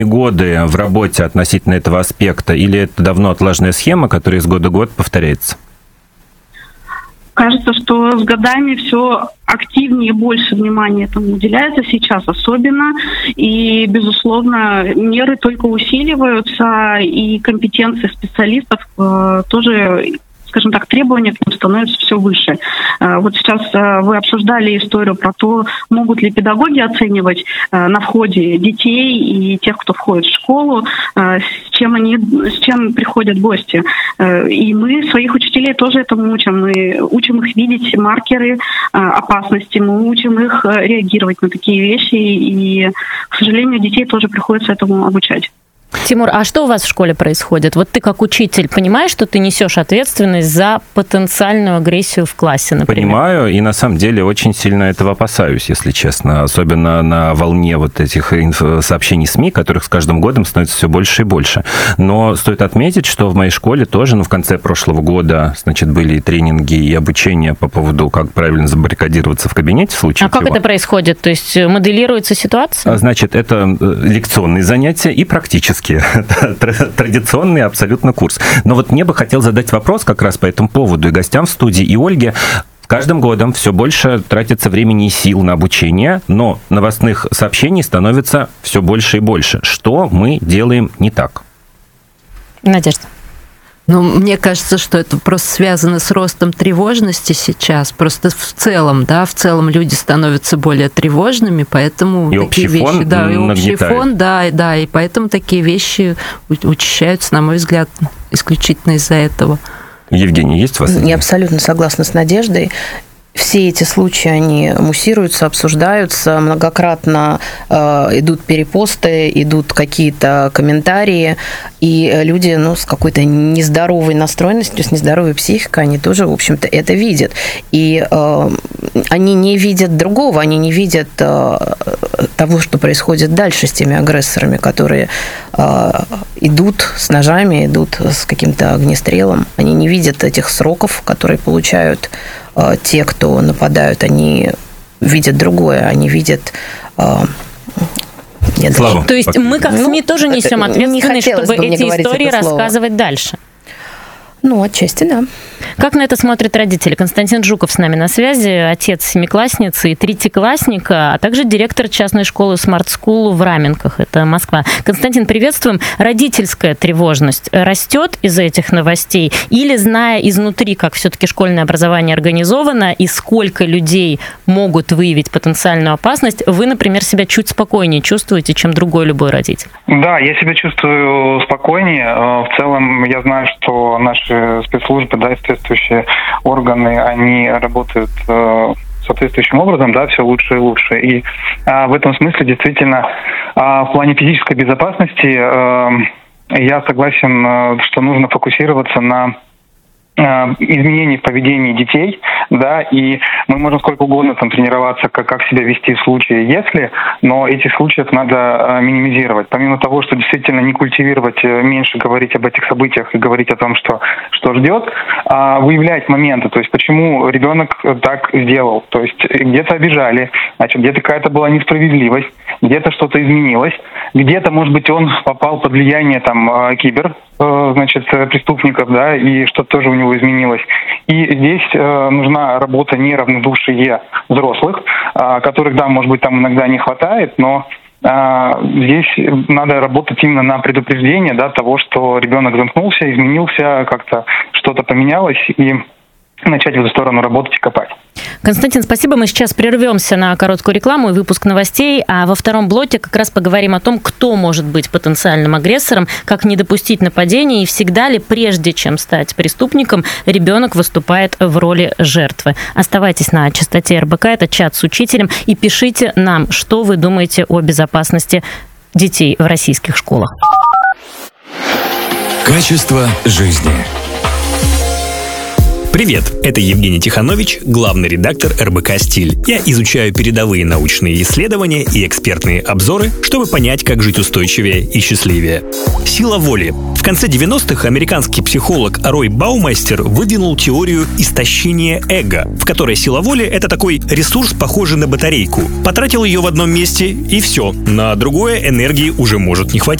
годы в работе относительно этого аспекта, или это давно отлаженная схема, которая из года в год повторяется? Кажется, что с годами все активнее и больше внимания этому уделяется, сейчас особенно. И, безусловно, меры только усиливаются, и компетенции специалистов тоже, скажем так, требования к ним становятся все выше. Вот сейчас вы обсуждали историю про то, могут ли педагоги оценивать на входе детей и тех, кто входит в школу, с чем приходят гости. И мы своих учителей тоже этому учим. Мы учим их видеть маркеры опасности, мы учим их реагировать на такие вещи, и, к сожалению, детей тоже приходится этому обучать. Тимур, а что у вас в школе происходит? Вот ты как учитель понимаешь, что ты несешь ответственность за потенциальную агрессию в классе, например? Понимаю, и на самом деле очень сильно этого опасаюсь, если честно. Особенно на волне вот этих сообщений СМИ, которых с каждым годом становится все больше и больше. Но стоит отметить, что в моей школе тоже, в конце прошлого года, были и тренинги, и обучение по поводу, как правильно забаррикадироваться в кабинете в случае чего. А как это происходит? То есть моделируется ситуация? Значит, это лекционные занятия и практические. Традиционный абсолютно курс. Но вот мне бы хотел задать вопрос как раз по этому поводу и гостям в студии, и Ольге. С каждым годом все больше тратится времени и сил на обучение, но новостных сообщений становится все больше и больше. Что мы делаем не так? Надежда. Ну, мне кажется, что это просто связано с ростом тревожности сейчас. Просто в целом люди становятся более тревожными, поэтому и такие вещи, и общий фон, и поэтому такие вещи учащаются, на мой взгляд, исключительно из-за этого. Евгений, есть у вас? Я абсолютно согласна с Надеждой. Все эти случаи, они муссируются, обсуждаются, многократно идут перепосты, идут какие-то комментарии, и люди с какой-то нездоровой настроенностью, с нездоровой психикой, они тоже, в общем-то, это видят. И они не видят другого, они не видят того, что происходит дальше с теми агрессорами, которые идут с ножами, идут с каким-то огнестрелом. Они не видят этих сроков, которые получают те, кто нападают, они видят другое, они видят... То есть мы, как СМИ, тоже несем ответственность, чтобы эти истории рассказывать дальше? Отчасти, да. Как на это смотрят родители? Константин Жуков с нами на связи, отец семиклассницы и третьеклассника, а также директор частной школы Smart School в Раменках, это Москва. Константин, приветствуем. Родительская тревожность растет из-за этих новостей? Или, зная изнутри, как все-таки школьное образование организовано и сколько людей могут выявить потенциальную опасность, вы, например, себя чуть спокойнее чувствуете, чем другой любой родитель? Да, я себя чувствую спокойнее. В целом, я знаю, что наши спецслужбы, соответствующие органы, они работают соответствующим образом, все лучше и лучше. И в этом смысле действительно в плане физической безопасности я согласен, что нужно фокусироваться на изменений в поведении детей, и мы можем сколько угодно тренироваться, как себя вести в случае, если, но этих случаев надо минимизировать. Помимо того, что действительно не культивировать, меньше говорить об этих событиях и говорить о том, что ждет, выявлять моменты, то есть почему ребенок так сделал, то есть где-то обижали, где-то какая-то была несправедливость, где-то что-то изменилось, где-то, может быть, он попал под влияние преступников, и что-то тоже у него изменилось. И здесь нужна работа неравнодушия взрослых, которых, может быть, иногда не хватает, но здесь надо работать именно на предупреждение, того, что ребенок замкнулся, изменился, как-то что-то поменялось, и начать в эту сторону работать и копать. Константин, спасибо. Мы сейчас прервемся на короткую рекламу и выпуск новостей, а во втором блоке как раз поговорим о том, кто может быть потенциальным агрессором, как не допустить нападения и всегда ли, прежде чем стать преступником, ребенок выступает в роли жертвы. Оставайтесь на частоте РБК, это чат с учителем, и пишите нам, что вы думаете о безопасности детей в российских школах. Качество жизни. Привет, это Евгений Тиханович, главный редактор РБК «Стиль». Я изучаю передовые научные исследования и экспертные обзоры, чтобы понять, как жить устойчивее и счастливее. Сила воли. В конце 90-х американский психолог Рой Баумайстер выдвинул теорию истощения эго, в которой сила воли — это такой ресурс, похожий на батарейку. Потратил ее в одном месте, и все. На другое энергии уже может не хватить.